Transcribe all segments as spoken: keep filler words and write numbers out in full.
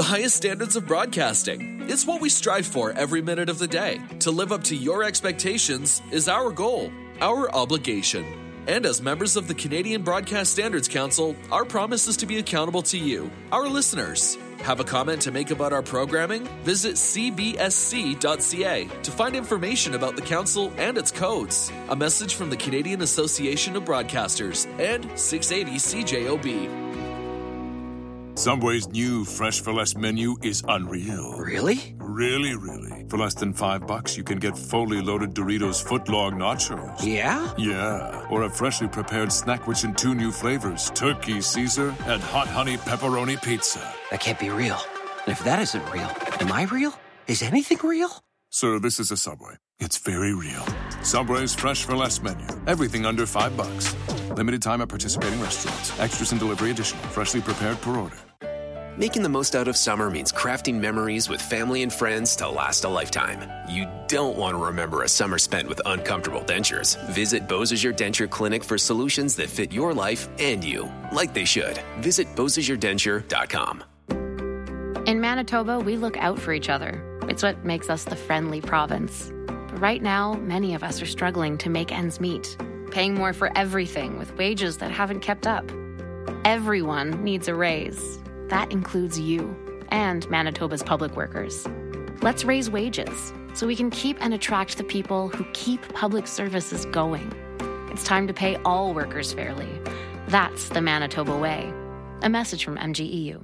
highest standards of broadcasting. It's what we strive for every minute of the day. To live up to your expectations is our goal, our obligation. And as members of the Canadian Broadcast Standards Council, our promise is to be accountable to you, our listeners. Have a comment to make about our programming? Visit c b s c dot c a to find information about the council and its codes. A message from the Canadian Association of Broadcasters and six eighty C J O B. Subway's new Fresh for Less menu is unreal. Really? Really, really. For less than five bucks, you can get fully loaded Doritos footlong nachos. Yeah? Yeah. Or a freshly prepared snack which in two new flavors, turkey Caesar and hot honey pepperoni pizza. That can't be real. And if that isn't real, am I real? Is anything real? Sir, this is a Subway. It's very real. Subway's Fresh for Less menu. Everything under five bucks. Limited time at participating restaurants. Extras and delivery additional. Freshly prepared per order. Making the most out of summer means crafting memories with family and friends to last a lifetime. You don't want to remember a summer spent with uncomfortable dentures. Visit Beausejour Denture Clinic for solutions that fit your life and you, like they should. Visit beausejour denture dot com. In Manitoba, we look out for each other. It's what makes us the friendly province. But right now, many of us are struggling to make ends meet, paying more for everything with wages that haven't kept up. Everyone needs a raise. That includes you and Manitoba's public workers. Let's raise wages so we can keep and attract the people who keep public services going. It's time to pay all workers fairly. That's the Manitoba way. A message from M G E U.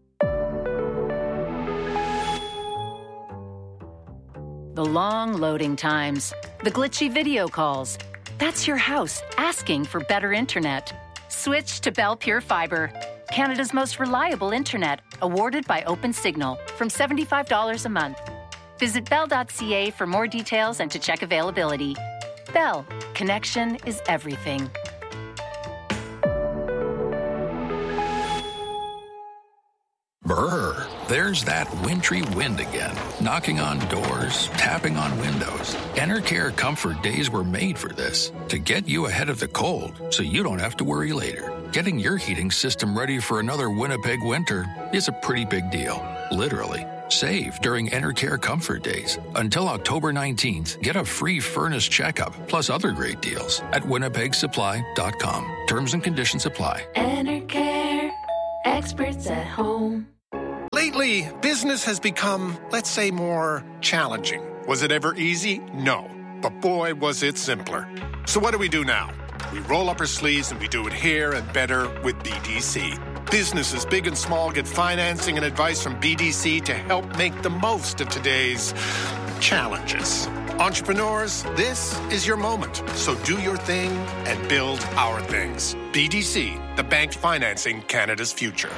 The long loading times, the glitchy video calls. That's your house asking for better internet. Switch to Bell Pure Fibre, Canada's most reliable internet, awarded by OpenSignal, from seventy-five dollars a month. Visit bell dot c a for more details and to check availability. Bell, connection is everything. Brr, there's that wintry wind again, knocking on doors, tapping on windows. Enercare Comfort Days were made for this, to get you ahead of the cold so you don't have to worry later. Getting your heating system ready for another Winnipeg winter is a pretty big deal, literally. Save during Enercare Comfort Days. Until October nineteenth, get a free furnace checkup, plus other great deals at winnipeg supply dot com. Terms and conditions apply. Enercare, experts at home. Lately, business has become, let's say, more challenging. Was it ever easy? No. But boy, was it simpler. So what do we do now? We roll up our sleeves and we do it here and better with B D C. Businesses big and small get financing and advice from B D C to help make the most of today's challenges. Entrepreneurs, this is your moment. So do your thing and build our things. B D C, the bank financing Canada's future.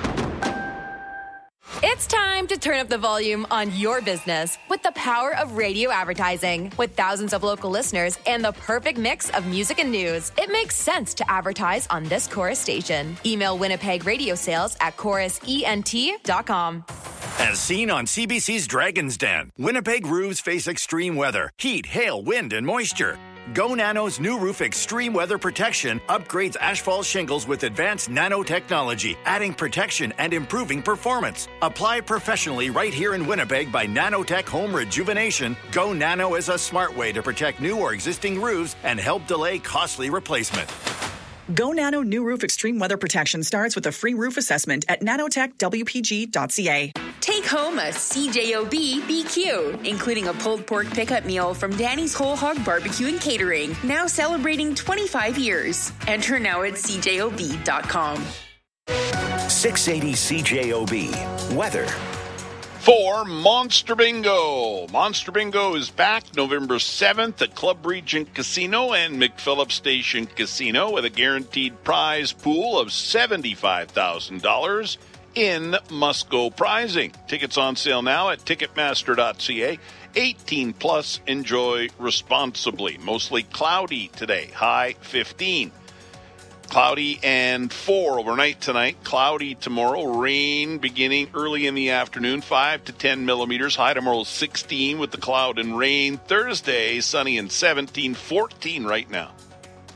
It's time to turn up the volume on your business with the power of radio advertising. With thousands of local listeners and the perfect mix of music and news, it makes sense to advertise on this Chorus station. Email Winnipeg Radio Sales at chorus ent dot com. As seen on C B C's Dragon's Den, Winnipeg roofs face extreme weather, heat, hail, wind, and moisture. Go Nano's new roof extreme weather protection upgrades asphalt shingles with advanced nanotechnology, adding protection and improving performance. Apply professionally right here in Winnipeg by Nanotech Home Rejuvenation. Go Nano is a smart way to protect new or existing roofs and help delay costly replacement. Go Nano New Roof Extreme Weather Protection starts with a free roof assessment at nanotech w p g dot c a. Take home a C J O B B Q, including a pulled pork pickup meal from Danny's Whole Hog Barbecue and Catering, now celebrating twenty-five years. Enter now at c j o b dot com. six eighty C J O B. Weather. For Monster Bingo. Monster Bingo is back November seventh at Club Regent Casino and McPhillips Station Casino with a guaranteed prize pool of seventy-five thousand dollars in Musco prizing. Tickets on sale now at ticketmaster dot c a. eighteen plus, enjoy responsibly. Mostly cloudy today, high fifteen. Cloudy and four overnight tonight. Cloudy tomorrow. Rain beginning early in the afternoon. five to ten millimeters. High tomorrow sixteen with the cloud and rain. Thursday, sunny and seventeen. fourteen right now.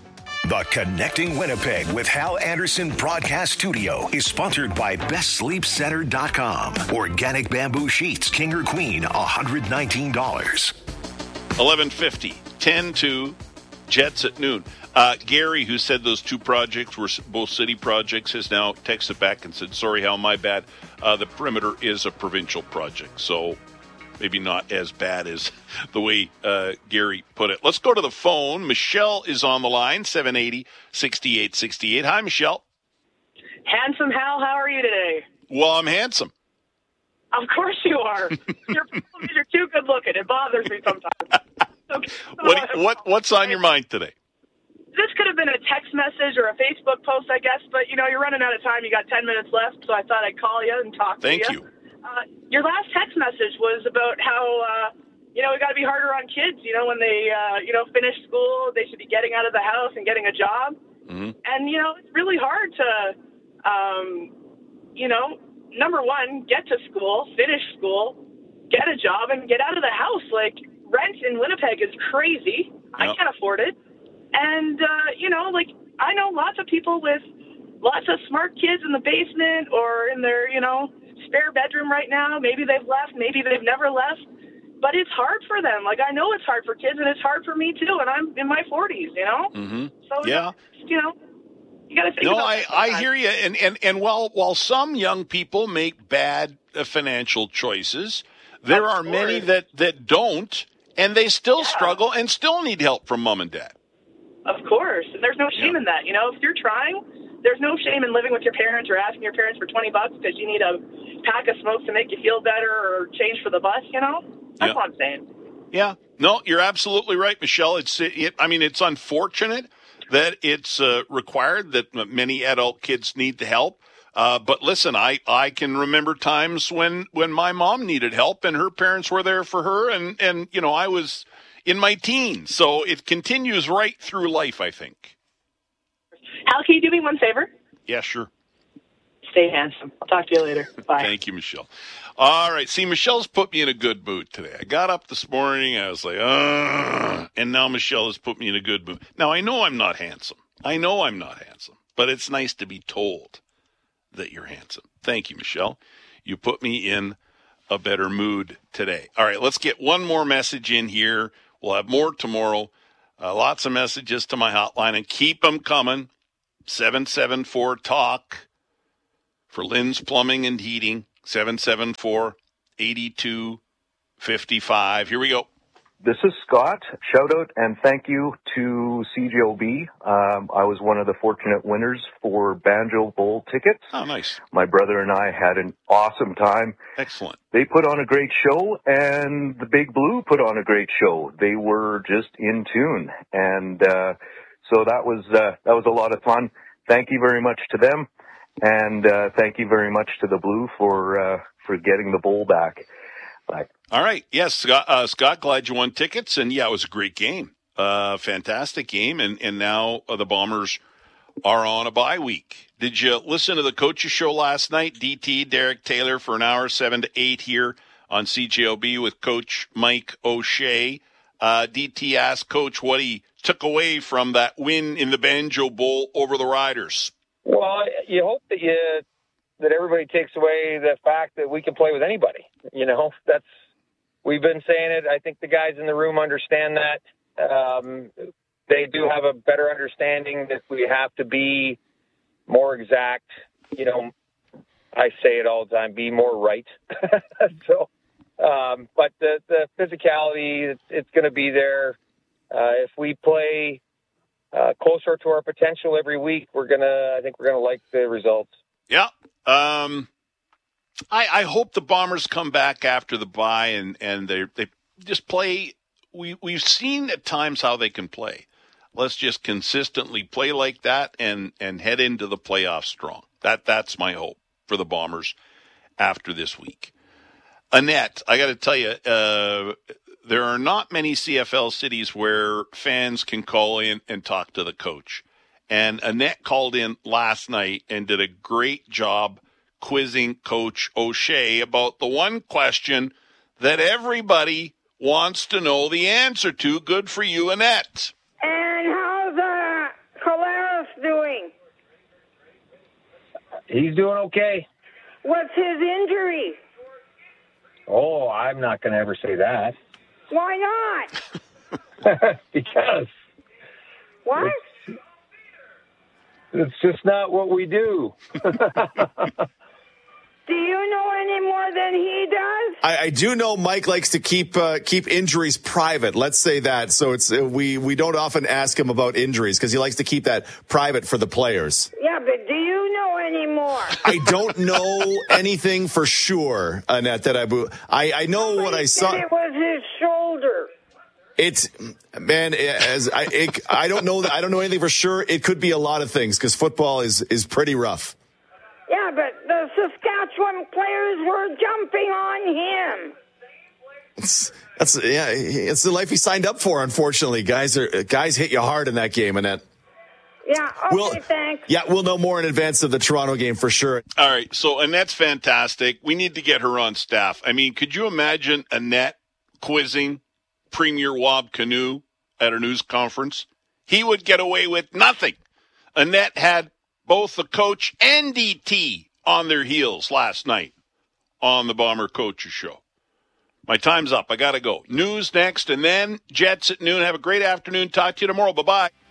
The Connecting Winnipeg with Hal Anderson Broadcast Studio is sponsored by best sleep center dot com. Organic bamboo sheets, king or queen, one hundred nineteen dollars. eleven fifty, ten to Jets at noon. Uh, Gary, who said those two projects were both city projects, has now texted back and said, sorry, Hal, my bad. Uh, the perimeter is a provincial project, so maybe not as bad as the way uh, Gary put it. Let's go to the phone. Michelle is on the line, seven eighty, sixty-eight sixty-eight. Hi, Michelle. Handsome Hal, how are you today? Well, I'm handsome. Of course you are. Your problem is you're too good looking. It bothers me sometimes. Okay, so what, what What's on your mind today? This could have been a text message or a Facebook post, I guess, but, you know, you're running out of time. You got ten minutes left, so I thought I'd call you and talk Thank to you. you. Thank you. Uh, your last text message was about how, uh, you know, we got to be harder on kids. You know, when they, uh, you know, finish school, they should be getting out of the house and getting a job. Mm-hmm. And, you know, it's really hard to, um, you know, number one, get to school, finish school, get a job, and get out of the house. Like, rent in Winnipeg is crazy. Yep. I can't afford it. And, uh, you know, like, I know lots of people with lots of smart kids in the basement or in their, you know, spare bedroom right now. Maybe they've left, maybe they've never left, but it's hard for them. Like, I know it's hard for kids, and it's hard for me too, and I'm in my forties, you know? Mm-hmm. So, yeah. you know, you got to think no, about I, that I hear you. And, and, and while, while some young people make bad uh, financial choices, there are many that, that don't, and they still yeah. struggle and still need help from mom and dad. Of course. And there's no shame yeah. in that. You know, if you're trying, there's no shame in living with your parents or asking your parents for twenty bucks because you need a pack of smokes to make you feel better or change for the bus, you know? That's yeah. what I'm saying. Yeah. No, you're absolutely right, Michelle. It's, it, I mean, it's unfortunate that it's uh, required that many adult kids need the help. Uh, but listen, I, I can remember times when, when my mom needed help and her parents were there for her. And, and, you know, I was in my teens. So it continues right through life, I think. Hal, can you do me one favor? Yeah, sure. Stay handsome. I'll talk to you later. Bye. Thank you, Michelle. All right. See, Michelle's put me in a good mood today. I got up this morning. I was like, ah, and now Michelle has put me in a good mood. Now, I know I'm not handsome. I know I'm not handsome, but it's nice to be told that you're handsome. Thank you, Michelle. You put me in a better mood today. All right. Let's get one more message in here. We'll have more tomorrow. Uh, lots of messages to my hotline, and keep them coming. seven seven four talk for Lynn's Plumbing and Heating. seven seven four, eight two five five. Here we go. This is Scott. Shout out and thank you to C J O B. Um, I was one of the fortunate winners for Banjo Bowl tickets. Oh, nice. My brother and I had an awesome time. Excellent. They put on a great show, and the Big Blue put on a great show. They were just in tune, and uh, so that was uh, that was a lot of fun. Thank you very much to them, and uh, thank you very much to the Blue for uh, for getting the bowl back. Bye. All right. Yes, Scott, uh, Scott, glad you won tickets. And, yeah, it was a great game. Uh, fantastic game. And, and now uh, the Bombers are on a bye week. Did you listen to the coaches show last night? D T, Derek Taylor, for an hour, seven to eight here on C J O B with Coach Mike O'Shea. Uh, D T asked Coach what he took away from that win in the Banjo Bowl over the Riders. Well, you hope that you that everybody takes away the fact that we can play with anybody. You know, that's we've been saying it. I think the guys in the room understand that. Um, they do have a better understanding that we have to be more exact. You know, I say it all the time, be more right. so, um, but the, the physicality, it's, it's going to be there. Uh, if we play uh, closer to our potential every week, we're going to, I think we're going to like the results. Yeah. Um, I, I hope the Bombers come back after the bye and, and they they just play. We, we've seen at times how they can play. Let's just consistently play like that and, and head into the playoffs strong. That That's my hope for the Bombers after this week. Annette, I got to tell you, uh, there are not many C F L cities where fans can call in and talk to the coach. And Annette called in last night and did a great job quizzing Coach O'Shea about the one question that everybody wants to know the answer to. Good for you, Annette. And how's uh, He's doing okay. What's his injury? Oh, I'm not going to ever say that. Why not? Because. What? It's, it's just not what we do. Do you know any more than he does? I, I do know Mike likes to keep uh, keep injuries private. Let's say that. So it's uh, we we don't often ask him about injuries because he likes to keep that private for the players. Yeah, but do you know any more? I don't know anything for sure, Annette. That I I, I know Somebody what I said saw. It was his shoulder. It's man, as I it, I don't know that I don't know anything for sure. It could be a lot of things because football is is pretty rough. Yeah, but the Saskatchewan players were jumping on him. It's, that's yeah, it's the life he signed up for. Unfortunately, guys are guys hit you hard in that game, Annette. Yeah. Okay. We'll, thanks. Yeah, we'll know more in advance of the Toronto game for sure. All right. So Annette's fantastic. We need to get her on staff. I mean, could you imagine Annette quizzing Premier Wab Kinew at a news conference? He would get away with nothing. Annette had both the coach and D T on their heels last night on the Bomber Coaches Show. My time's up. I got to go. News next, and then Jets at noon. Have a great afternoon. Talk to you tomorrow. Bye-bye.